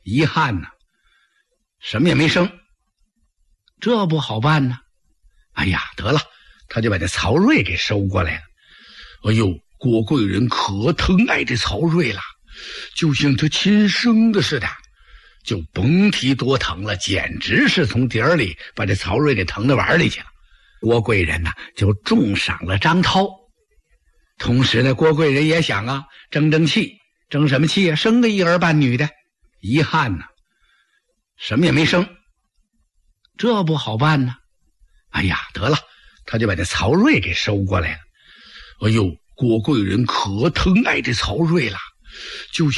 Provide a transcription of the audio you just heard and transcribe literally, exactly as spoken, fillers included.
遗憾呢，什么也没生。这不好办呢。哎呀，得了，他就把这曹睿给收过来了。哎呦，郭贵人可疼爱这曹睿了，就像他亲生的似的，就甭提多疼了，简直是从底儿里把这曹睿给疼到碗里去了。郭贵人呢，就重赏了张涛。同时呢，郭贵人也想啊，争争气，争什么气啊？生个一儿半女的。遗憾呢，什么也没生。这不好办呢。哎呀，得了，他就把这曹睿给收过来了。哎呦，郭贵人可疼爱这曹睿了，就像